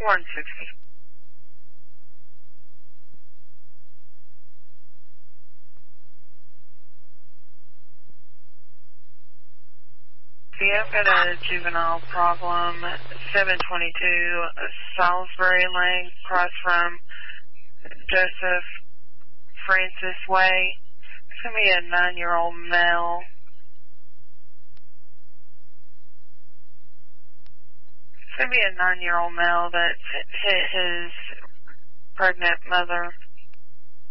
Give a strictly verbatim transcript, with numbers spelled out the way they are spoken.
one sixty. Yeah, I've got a juvenile problem. seven twenty-two Salisbury Lane, across from Joseph Francis Way. It's going to be a nine-year-old male. It's going to be a nine-year-old male that's hit his pregnant mother.